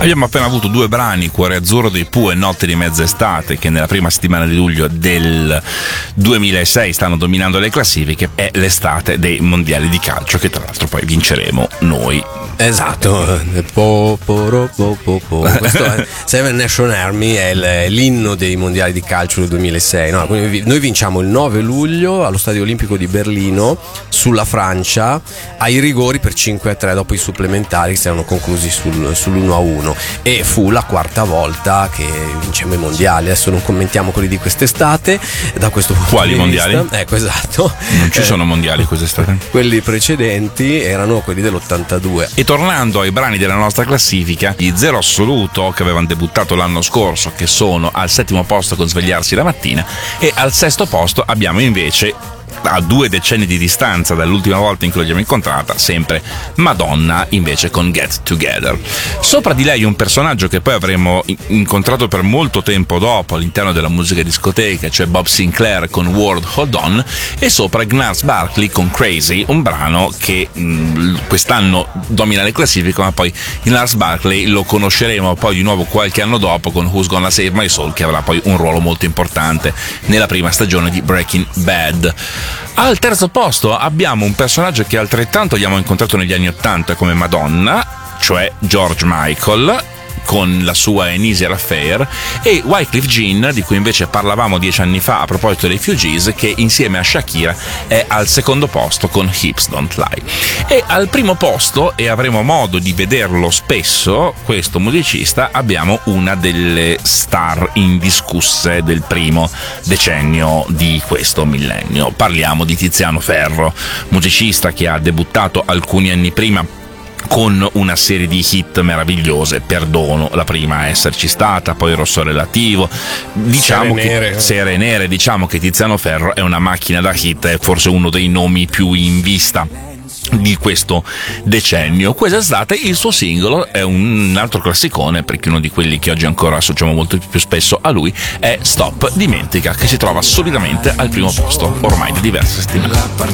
Abbiamo appena avuto due brani, Cuore Azzurro dei Pooh e Notte di Mezz'estate, che nella prima settimana di luglio del 2006 stanno dominando le classifiche. È l'estate dei mondiali di calcio, che tra l'altro poi vinceremo noi. Esatto, questo è Seven Nation Army, è l'inno dei mondiali di calcio del 2006. No, quindi noi vinciamo il 9 luglio allo Stadio Olimpico di Berlino sulla Francia ai rigori per 5-3 dopo i supplementari che si erano conclusi sull'1-1, e fu la quarta volta che vincemmo i mondiali. Adesso non commentiamo quelli di quest'estate da questo punto Quali di mondiali? vista. Ecco, esatto. Non ci sono mondiali quest'estate. Quelli precedenti erano quelli dell'82. E tornando ai brani della nostra classifica, gli Zero Assoluto, che avevano debuttato l'anno scorso, che sono al 7° posto con Svegliarsi la mattina, e al 6° posto abbiamo invece, a 2 decenni di distanza dall'ultima volta in cui l'abbiamo incontrata, sempre Madonna, invece con Get Together. Sopra di lei un personaggio che poi avremo incontrato per molto tempo dopo all'interno della musica discoteca, cioè Bob Sinclair con World Hold On, e sopra Gnarls Barkley con Crazy, un brano che quest'anno domina le classifiche, ma poi Gnarls Barkley lo conosceremo poi di nuovo qualche anno dopo con Who's Gonna Save My Soul, che avrà poi un ruolo molto importante nella prima stagione di Breaking Bad. Al 3° posto abbiamo un personaggio che altrettanto abbiamo incontrato negli anni '80 come Madonna, cioè George Michael con la sua An Easier Affair, e Wyclef Jean, di cui invece parlavamo 10 anni fa a proposito dei Fugees, che insieme a Shakira è al 2° posto con Hips Don't Lie. E al 1° posto, e avremo modo di vederlo spesso, questo musicista, abbiamo una delle star indiscusse del primo decennio di questo millennio. Parliamo di Tiziano Ferro, musicista che ha debuttato alcuni anni prima con una serie di hit meravigliose. Perdono, la prima a esserci stata, poi Rosso Relativo, diciamo Sere Nere. Diciamo che Tiziano Ferro è una macchina da hit, è forse uno dei nomi più in vista di questo decennio. Questo è stato il suo singolo, è un altro classicone, perché uno di quelli che oggi ancora associamo molto più spesso a lui è Stop Dimentica, che si trova solidamente al 1° posto ormai da diverse settimane.